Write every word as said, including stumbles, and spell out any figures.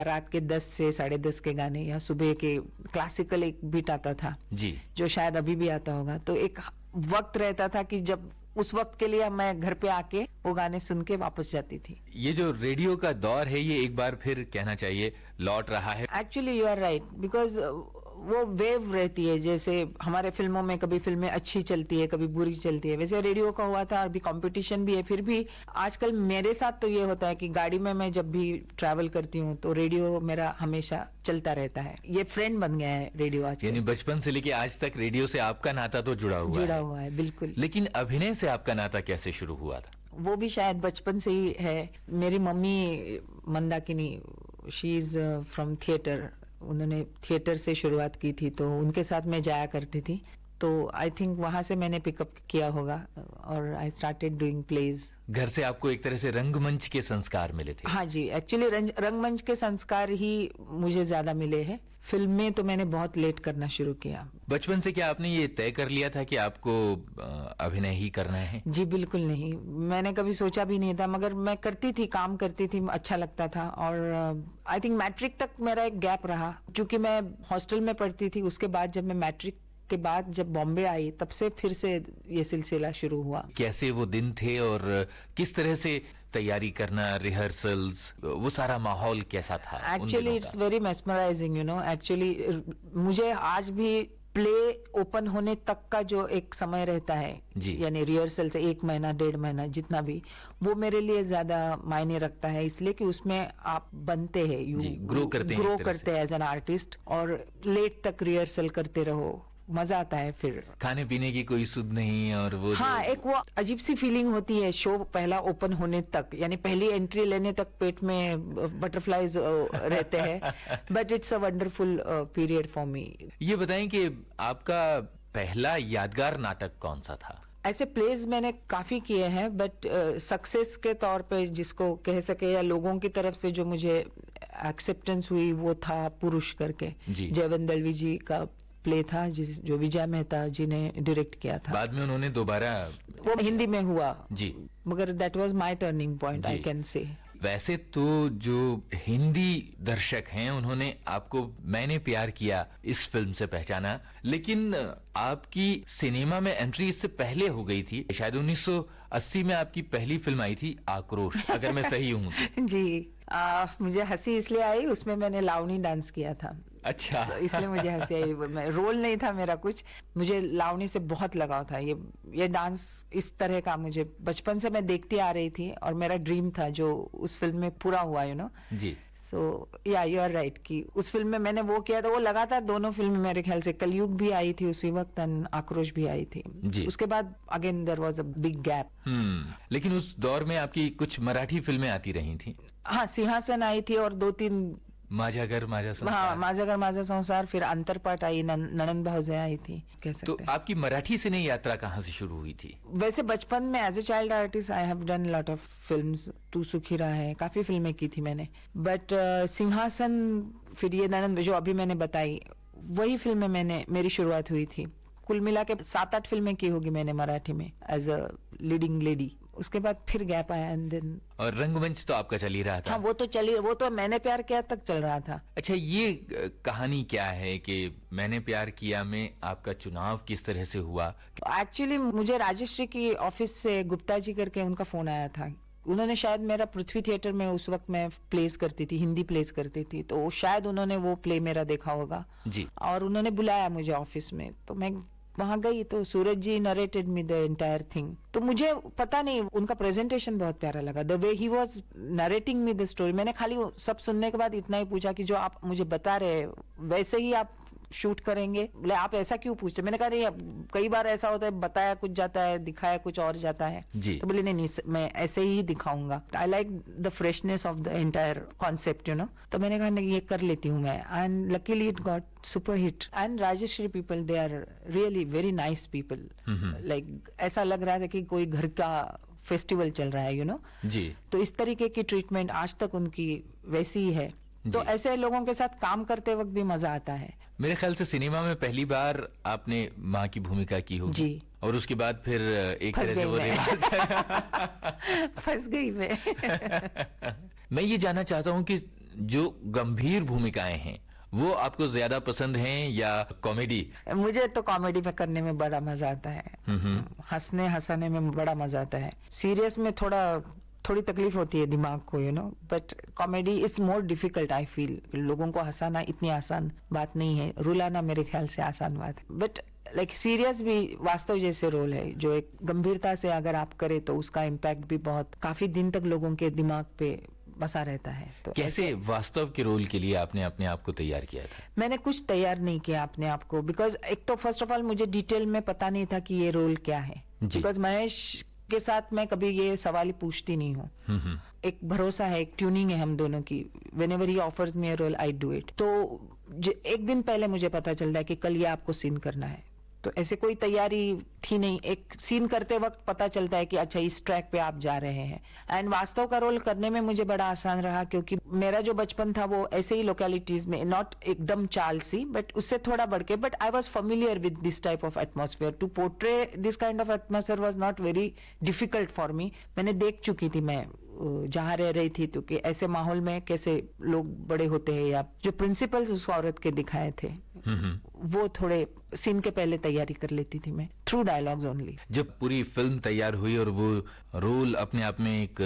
रात के दस से साढ़े दस के गाने या सुबह के क्लासिकल एक बीट आता था जी, जो शायद अभी भी आता होगा। तो एक वक्त रहता था कि जब उस वक्त के लिए मैं घर पे आके वो गाने सुन के वापस जाती थी। ये जो रेडियो का दौर है ये एक बार फिर कहना चाहिए लौट रहा है। Actually you are right, because वो वेव रहती है, जैसे हमारे फिल्मों में कभी फिल्में अच्छी चलती है कभी बुरी चलती है, वैसे रेडियो का हुआ था। अभी कंपटीशन भी है, फिर भी आजकल मेरे साथ तो ये होता है कि गाड़ी में मैं जब भी ट्रैवल करती हूँ तो रेडियो मेरा हमेशा चलता रहता है। ये फ्रेंड बन गया है रेडियो आज। यानी बचपन से लेके आज तक रेडियो से आपका नाता तो जुड़ा हुआ जुड़ा है। हुआ है, बिल्कुल। लेकिन अभिनय से आपका नाता कैसे शुरू हुआ था? वो भी शायद बचपन से ही है। मेरी mummy Mandakini, she is from theatre, उन्होंने थिएटर से शुरुआत की थी तो उनके साथ मैं जाया करती थी। तो आई थिंक वहां से मैंने पिकअप किया होगा और आई स्टार्टेड डूइंग प्लेज। घर से आपको एक तरह से रंगमंच के संस्कार मिले थे? हाँ जी, एक्चुअली रंगमंच के संस्कार ही मुझे ज्यादा मिले हैं। फिल्में तो मैंने बहुत लेट करना शुरू किया। बचपन से क्या आपने ये तय कर लिया था कि आपको अभिनय ही करना है? जी बिल्कुल नहीं, मैंने कभी सोचा भी नहीं था, मगर मैं करती थी, काम करती थी, अच्छा लगता था। और आई थिंक मैट्रिक तक मेरा एक गैप रहा, क्योंकि मैं हॉस्टल में पढ़ती थी। उसके बाद जब मैं मैट्रिक के बाद जब बॉम्बे आई तब से फिर से ये सिलसिला शुरू हुआ। कैसे वो दिन थे और किस तरह से तैयारी करना, रिहर्सल्स, वो सारा माहौल कैसा था? Actually it's very mesmerising, you know. Actually मुझे आज भी प्ले ओपन होने तक का जो एक समय रहता है, यानी रिहर्सल से एक महीना डेढ़ महीना जितना भी, वो मेरे लिए ज्यादा मायने रखता है, इसलिए कि उसमें आप बनते हैं, यू ग्रो करते हैं, ग्रो करते हैं एज एन आर्टिस्ट, और लेट तक रिहर्सल करते रहो, मजा आता है। फिर खाने पीने की कोई सुध नहीं, और वो हाँ, एक वो अजीब सी फीलिंग होती है शो पहला ओपन होने तक, यानी पहली एंट्री लेने तक पेट में बटरफ्लाइज रहते हैं, but it's a wonderful period for me. ये बताएं कि आपका पहला यादगार नाटक कौन सा था? ऐसे प्लेज मैंने काफी किए हैं, बट सक्सेस uh, के तौर पे जिसको कह सके, या लोगों की तरफ से जो मुझे एक्सेप्टेंस हुई, वो था पुरुष करके, जयवंत दलवी जी का प्ले था, जिस जो विजय मेहता जी ने डायरेक्ट किया था। बाद में उन्होंने दोबारा वो हिंदी में हुआ जी, मगर that was my turning point, I can say. वैसे तो जो हिंदी दर्शक हैं उन्होंने आपको मैंने प्यार किया इस फिल्म से पहचाना, लेकिन आपकी सिनेमा में एंट्री इससे पहले हो गई थी। शायद उन्नीस सौ अस्सी में आपकी पहली फिल्म आई थी आक्रोश, अगर मैं सही हूँ तो। जी, आ, मुझे हंसी इसलिए आई, उसमें मैंने लावनी डांस किया था। अच्छा, तो इसलिए मुझे हंसी आई। मैं रोल नहीं था मेरा कुछ, मुझे लावनी से बहुत लगाव था। ये ये डांस इस तरह का मुझे बचपन से मैं देखती आ रही थी, और मेरा ड्रीम था जो उस फिल्म में पूरा हुआ, यू नो जी। सो या यू आर राइट कि उस फिल्म में मैंने वो किया था। वो लगातार दोनों फिल्म मेरे ख्याल से, कलयुग भी आई थी उसी वक्त और आक्रोश भी आई थी जी। उसके बाद again there was a big gap. हम्म लेकिन उस दौर में आपकी कुछ मराठी फिल्में आती रही थी। हाँ, सिंहासन आई थी, और दो तीन माझा घर माझा संसार। हाँ, माझा घर माझा संसार, फिर अंतरपाठ आई, ननंद भावजय आई थी, कह सकते तो आपकी मराठी सिने यात्रा कहाँ से शुरू हुई थी? वैसे बचपन में as a child artist I have done lot of films, तू सुखी रहा है, काफी फिल्में की थी मैंने, बट uh, सिंहासन, फिर ये ननंद जो अभी मैंने बताई, वही फिल्में मैंने मेरी शुरुआत हुई थी। कुल मिला के सात आठ फिल्में की होगी मैंने मराठी में एज अ लीडिंग लेडी। उसके बाद फिर गैप आया एंड देन। और रंगमंच तो आपका चल ही रहा था? हाँ, वो तो चली, वो तो मैंने प्यार किया तक चल रहा था। अच्छा, ये कहानी क्या है कि मैंने प्यार किया में आपका चुनाव किस तरह से हुआ? एक्चुअली मुझे राजश्री की ऑफिस से गुप्ता जी करके उनका फोन आया था। उन्होंने शायद मेरा पृथ्वी थिएटर में उस वक्त मैं प्लेस करती थी, हिंदी प्लेस करती थी, तो शायद उन्होंने वो प्ले मेरा देखा होगा जी, और उन्होंने बुलाया मुझे ऑफिस में। तो मैं वहां गई तो सूरज जी narrated me the entire thing. तो मुझे पता नहीं, उनका प्रेजेंटेशन बहुत प्यारा लगा, the way he was narrating me the story. मैंने खाली सब सुनने के बाद इतना ही पूछा कि जो आप मुझे बता रहे वैसे ही आप शूट करेंगे? बोले आप ऐसा क्यों पूछते? मैंने कहा नहीं, कई बार ऐसा होता है, बताया कुछ जाता है, दिखाया कुछ और जाता है जी। तो बोले नहीं नहीं, मैं ऐसे ही दिखाऊंगा। I like the freshness of the entire concept, you know. तो मैंने कहा नहीं, ये कर लेती हूँ मैं, and luckily it got super hit. And Rajshree people, they are really very nice people. Like ऐसा लग रहा था कि कोई घर का फेस्टिवल चल रहा है, यू नो जी। तो इस तरीके की ट्रीटमेंट आज तक उनकी वैसी ही है। तो ऐसे लोगों के साथ काम करते वक्त भी मजा आता है। मेरे ख्याल से सिनेमा में पहली बार आपने माँ की भूमिका की होगी जी, और उसके बाद फिर एक तरह से वो रिवाज फंस गई मैं। मैं ये जानना चाहता हूँ कि जो गंभीर भूमिकाएं हैं वो आपको ज्यादा पसंद हैं या कॉमेडी? मुझे तो कॉमेडी में करने में बड़ा मजा आता है, हंसने हंसाने में बड़ा मजा आता है। सीरियस में थोड़ा थोड़ी तकलीफ होती है दिमाग को, you know, but comedy is more difficult I feel. लोगों को हंसाना इतनी आसान बात नहीं है, रुलाना मेरे ख्याल से आसान बात है। बट लाइक सीरियस भी वास्तव जैसे रोल है जो एक गंभीरता से अगर आप करें तो उसका इम्पैक्ट भी बहुत काफी दिन तक लोगों के दिमाग पे बसा रहता है। तो कैसे वास्तव के रोल के लिए आपने अपने आप को तैयार किया था? मैंने कुछ तैयार नहीं किया अपने आप को, बिकॉज एक तो फर्स्ट ऑफ ऑल मुझे डिटेल में पता नहीं था कि ये रोल क्या है, बिकॉज महेश के साथ मैं कभी ये सवाल ही पूछती नहीं हूँ। एक भरोसा है, एक ट्यूनिंग है हम दोनों की। Whenever he offers me a role I do it. तो एक दिन पहले मुझे पता चलता है कि कल ये आपको सीन करना है, तो ऐसे कोई तैयारी थी नहीं। एक सीन करते वक्त पता चलता है कि अच्छा इस ट्रैक पे आप जा रहे हैं। एंड वास्तव का रोल करने में मुझे बड़ा आसान रहा, क्योंकि मेरा जो बचपन था वो ऐसे ही लोकेलिटीज में, नॉट एकदम चाल सी बट उससे थोड़ा बढ़ के, but I was familiar with this type of atmosphere. To portray this kind of atmosphere was not very difficult for me. मैंने देख चुकी थी मैं जहां रह रही थी, तो कि ऐसे माहौल में कैसे लोग बड़े होते हैं, या जो प्रिंसिपल्स उस औरत के दिखाए थे वो थोड़े सीन के पहले तैयारी कर लेती थी मैं, थ्रू डायलॉग्स ओनली। जब पूरी फिल्म तैयार हुई और वो रोल अपने आप में एक